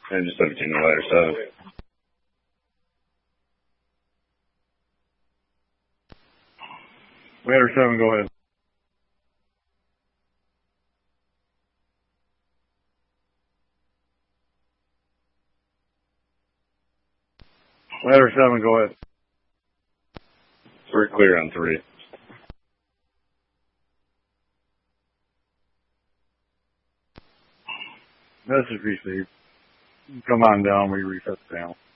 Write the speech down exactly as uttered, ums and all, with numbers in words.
And just seventeen to ladder seven. Ladder seven, go ahead. Ladder seven, go ahead. Three clear on three. Message received. Come on down, we reset the panel.